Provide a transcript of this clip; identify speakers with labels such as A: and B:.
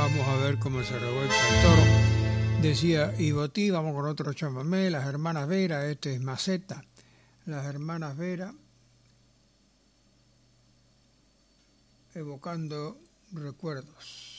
A: Vamos a ver cómo se revuelca el toro. Decía Ibotí, vamos con otro chamamé, las hermanas Vera, este es Maceta. Las hermanas Vera, evocando recuerdos.